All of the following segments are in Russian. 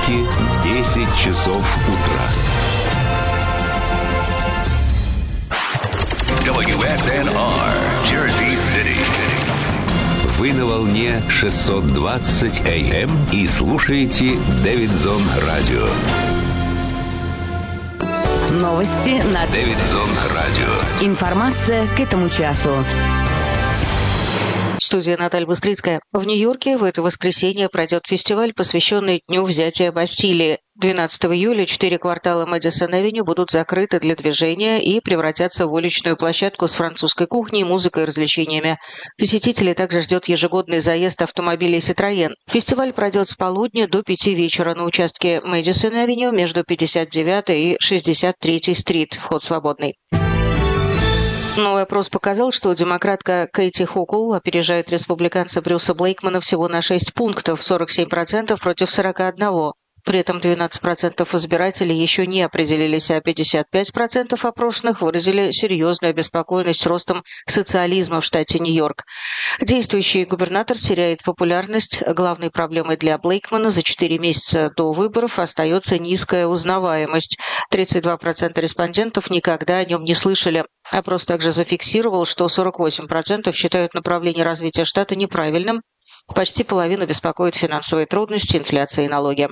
понедельники, 10 часов утра. WSNR, Jersey City. Вы на волне 620 AM и слушаете Дэвидсон Радио. Новости на Дэвидсон Радио. Информация к этому часу. Студия Наталья Быстрицкая. В Нью-Йорке в это воскресенье пройдет фестиваль, посвященный Дню взятия Бастилии. 12 июля 4 квартала Мэдисон-авеню будут закрыты для движения и превратятся в уличную площадку с французской кухней, музыкой и развлечениями. Посетителей также ждет ежегодный заезд автомобилей «Ситроен». Фестиваль пройдет с полудня до 5 вечера на участке Мэдисон-авеню между 59-й и 63-й стрит. Вход свободный. Новый опрос показал, что демократка Кэти Хокул опережает республиканца Брюса Блейкмана всего на 6 пунктов, 47% против 41%. При этом 12% избирателей еще не определились, а 55% опрошенных выразили серьезную обеспокоенность ростом социализма в штате Нью-Йорк. Действующий губернатор теряет популярность. Главной проблемой для Блейкмана за 4 месяца до выборов остается низкая узнаваемость. 32% респондентов никогда о нем не слышали. Опрос также зафиксировал, что 48% считают направление развития штата неправильным. Почти половину беспокоят финансовые трудности, инфляция и налоги.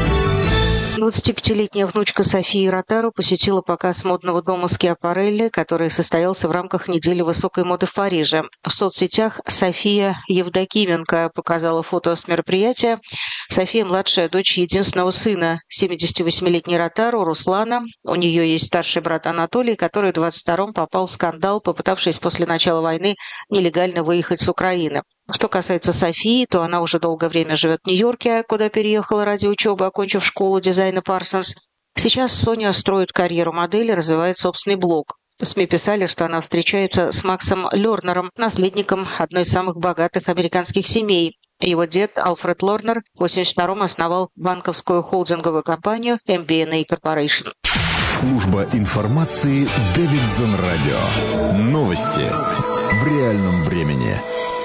25-летняя внучка Софии Ротару посетила показ модного дома Скиапарелли, который состоялся в рамках недели высокой моды в Париже. В соцсетях София Евдокименко показала фото с мероприятия. София – младшая дочь единственного сына, 78-летней Ротару, Руслана. У нее есть старший брат Анатолий, который в 22-м попал в скандал, попытавшись после начала войны нелегально выехать с Украины. Что касается Софии, то она уже долгое время живет в Нью-Йорке, куда переехала ради учебы, окончив школу дизайна Парсонс. Сейчас Соня строит карьеру модели, развивает собственный блог. СМИ писали, что она встречается с Максом Лернером, наследником одной из самых богатых американских семей. Его дед Алфред Лернер в 1982-м основал банковскую холдинговую компанию MBNA Corporation. Служба информации Дэвидсон Радио. Новости в реальном времени.